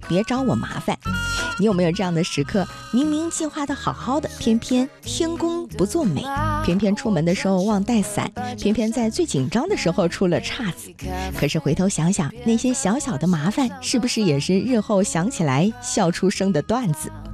别找我麻烦。你有没有这样的时刻，明明计划的好好的，偏偏天公不作美，偏偏出门的时候忘带伞，偏偏在最紧张的时候出了岔子。可是回头想想，那些小小的麻烦是不是也是日后想起来笑出声的段子？